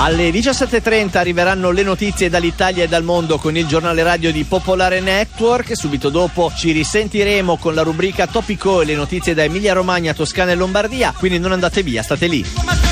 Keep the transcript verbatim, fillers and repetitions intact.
Alle diciassette e trenta arriveranno le notizie dall'Italia e dal mondo con il giornale radio di Popolare Network. Subito dopo ci risentiremo con la rubrica Topico e le notizie da Emilia Romagna, Toscana e Lombardia. Quindi non andate via, state lì.